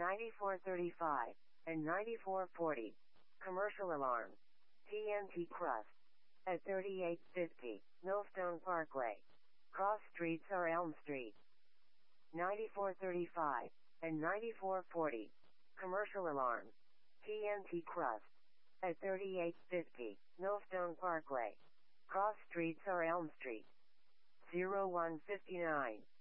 9435, and 9440. Commercial alarm. TNT Crust. At 3850, Millstone Parkway. Cross streets are Elm Street. 9435, and 9440. Commercial alarm. TNT Crust. At 3850, Millstone Parkway. Cross streets are Elm Street. 0159.